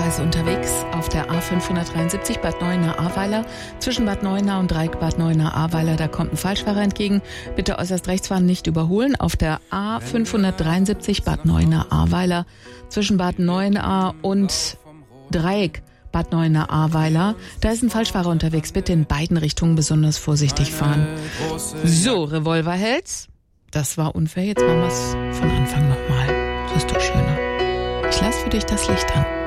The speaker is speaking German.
Verkehrshinweise unterwegs auf der A573 Bad Neuenahr-Ahrweiler. Zwischen Bad Neuenahr und Dreieck Bad Neuenahr-Ahrweiler, da kommt ein Falschfahrer entgegen. Bitte äußerst rechts fahren, nicht überholen. Auf der A573 Bad Neuenahr-Ahrweiler zwischen Bad Neuenahr und Dreieck Bad Neuenahr-Ahrweiler, da ist ein Falschfahrer unterwegs. Bitte in beiden Richtungen besonders vorsichtig fahren. So, Revolverhelds. Das war unfair. Jetzt machen wir es von Anfang nochmal. Das ist doch schöner. Ich lasse für dich das Licht an.